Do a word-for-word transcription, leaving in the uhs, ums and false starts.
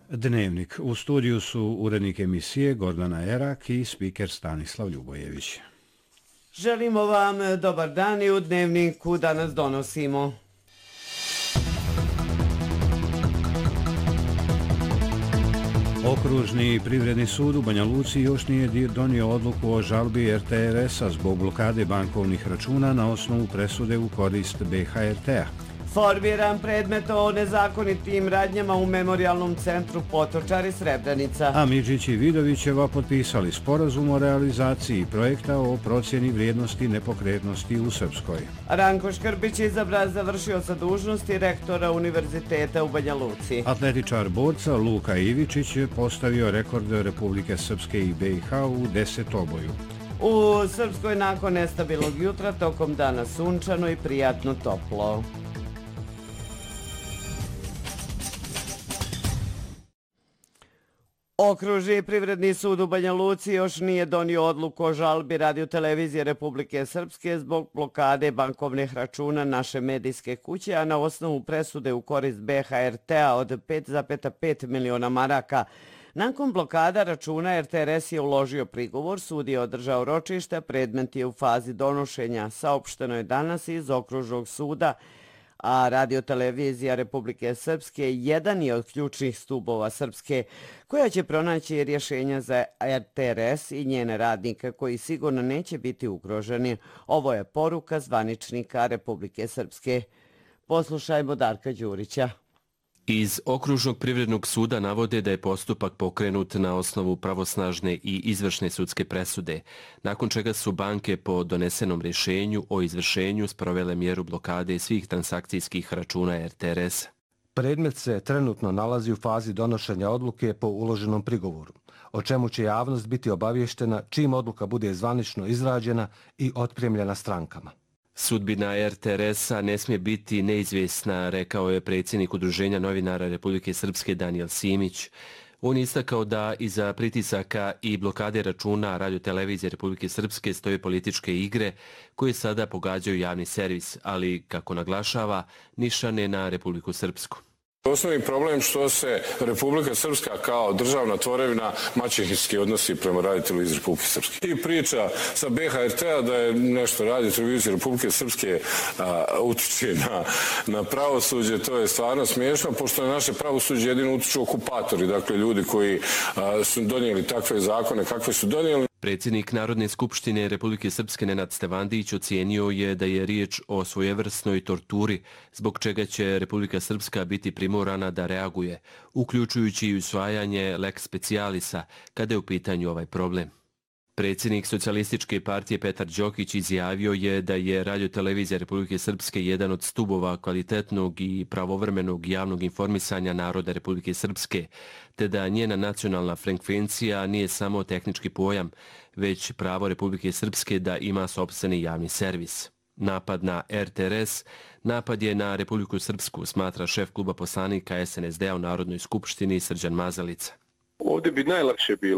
Dnevnik. U studiju su urednik emisije Gordana Erak i spiker Stanislav Ljubojević. Želimo vam dobar dan i u Dnevniku danas donosimo. Okružni privredni sud u Banja Luci još nije donio odluku o žalbi R T R S-a zbog blokade bankovnih računa na osnovu presude u korist B H R T-a. Formiran predmet o nezakonitim radnjama u Memorijalnom centru Potočari Srebrenica. A Midžić i Vidovićeva potpisali sporazum o realizaciji projekta o procjeni vrijednosti nepokretnosti u Srpskoj. Ranko Škrbić izabran završio sa dužnosti rektora Univerziteta u Banja Luci. Atletičar borca Luka Ivičić postavio rekord Republike Srpske i B i H u desetoboju. U Srpskoj nakon nestabilnog jutra tokom dana sunčano i prijatno toplo. Okružni privredni sud u Banja Luci još nije donio odluku o žalbi radiotelevizije Republike Srpske zbog blokade bankovnih računa naše medijske kuće, a na osnovu presude u korist B H R T-a od pet zarez pet miliona maraka. Nakon blokada računa R T R S je uložio prigovor, sud je održao ročište, predmet je u fazi donošenja, saopšteno je danas iz Okružnog suda, a radiotelevizija Republike Srpske jedan je od ključnih stubova Srpske, koja će pronaći rješenja za R T R S i njene radnike koji sigurno neće biti ugroženi. Ovo je poruka zvaničnika Republike Srpske. Poslušajmo Darka Đurića. Iz Okružnog privrednog suda navode da je postupak pokrenut na osnovu pravosnažne i izvršne sudske presude, nakon čega su banke po donesenom rješenju o izvršenju sprovele mjeru blokade svih transakcijskih računa R T R S. Predmet se trenutno nalazi u fazi donošenja odluke po uloženom prigovoru, o čemu će javnost biti obavještena čim odluka bude zvanično izrađena i otpremljena strankama. Sudbina R T R S-a ne smije biti neizvjesna, rekao je predsjednik Udruženja novinara Republike Srpske Danijel Simić. On je istakao da iza pritisaka i blokade računa radiotelevizije Republike Srpske stoje političke igre koje sada pogađaju javni servis, ali, kako naglašava, nišane na Republiku Srpsku. Osnovni problem što se Republika Srpska kao državna tvorevina maćehinski odnosi prema radioteleviziji Republike Srpske. I priča sa B H R T-a da je nešto radiotelevizija Republike Srpske a, utiče na, na pravosuđe, to je stvarno smiješno, pošto na naše pravosuđe jedino utiču okupatori, dakle ljudi koji a, su donijeli takve zakone kakve su donijeli. Predsjednik Narodne skupštine Republike Srpske Nenad Stevandić ocijenio je da je riječ o svojevrsnoj torturi, zbog čega će Republika Srpska biti primorana da reaguje, uključujući i usvajanje lex specialisa kada je u pitanju ovaj problem. Predsjednik Socijalističke partije Petar Đokić izjavio je da je radiotelevizija Republike Srpske jedan od stubova kvalitetnog i pravovremenog javnog informisanja naroda Republike Srpske, te da njena nacionalna frekvencija nije samo tehnički pojam, već pravo Republike Srpske da ima sopstveni javni servis. Napad na R T R S, napad je na Republiku Srpsku, smatra šef kluba poslanika S N S D-a u Narodnoj skupštini Srđan Mazalica. Ovdje bi najlakše bilo